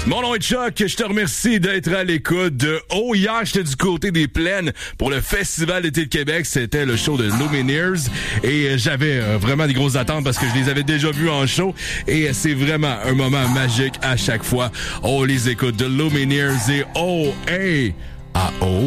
Mon nom est Chuck, je te remercie d'être à l'écoute de Oh, hier, j'étais du côté des Plaines pour le Festival d'été de Québec. C'était le show de Lumineers et j'avais vraiment des grosses attentes parce que je les avais déjà vus en show et c'est vraiment un moment magique à chaque fois. On les écoute de Lumineers et oh, hey, ah oh.